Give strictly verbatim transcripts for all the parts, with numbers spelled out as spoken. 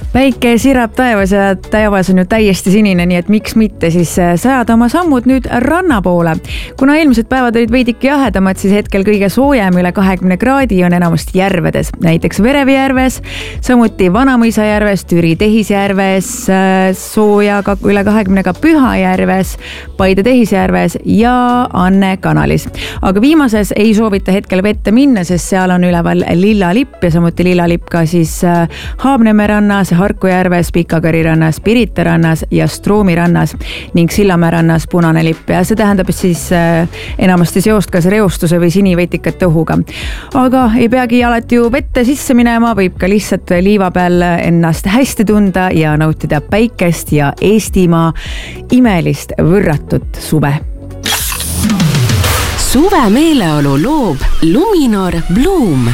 Päike sirab taevas ja taevas on ju täiesti sinine, nii et miks mitte siis sajada oma sammud nüüd ranna poole. Kuna eelmised päevad olid veidike jahedamad, siis hetkel kõige soojem üle kahekümne kraadi on enamasti järvedes. Näiteks Verevi järves, samuti Vanamõisa järves, Türi Tehisjärves, sooja üle kahekümne ka Pühajärves, Paide Tehisjärves ja Anne kanalis. Aga viimases ei soovita hetkel vette minna, sest seal on üleval lillalipp ja samuti lillalipp ka siis Haabneme rannas, Harku järves, Pikakari rannas, Pirita rannas ja Stroomi rannas ning Sillamäe rannas punane lipp ja see tähendab siis äh, enamasti seost kas reostuse või sinivetikate õhuga. Aga ei peagi alati ju vette sisse minema, võib ka lihtsalt liiva peal ennast hästi tunda ja nautida päikest ja Eestimaa imelist võrratut suve. Suve meeleolu loob Luminor Bloom.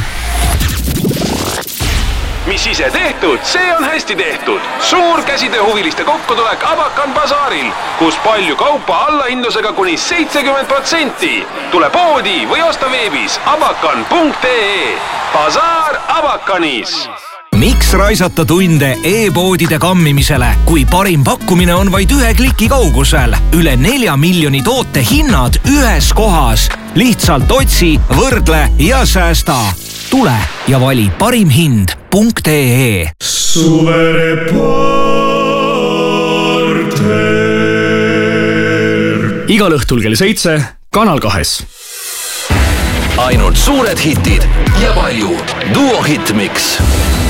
Mis ise tehtud, see on hästi tehtud. Suur käsitööhuviliste kokkutulek Abakan basaaril, kus palju kaupa allahindlusega kuni seitsekümmend protsenti. Tule poodi või osta veebis abakan punkt ee. Basaar Abakanis. Miks raisata tunde e-poodide kammimisele, kui parim pakkumine on vaid ühe kliki kaugusel? Üle nelja miljoni toote hinnad ühes kohas. Lihtsalt otsi, võrdle ja säästa. Tule ja vali parim hind punkt ee. Suvereporter. Igal õhtul kell seitse, Kanal kahes. Ainult suured hitid ja palju Duo Hitmix.